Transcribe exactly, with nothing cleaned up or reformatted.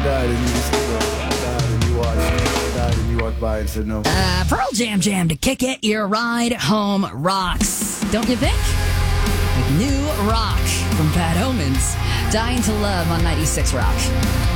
died and you just, you know, I died and you watched. I died and you walked by and said no. Uh, Pearl Jam Jam to kick it. Your ride home rocks. Don't you think? With New Rock from Bad Omens. Dying to Love on ninety-six Rock.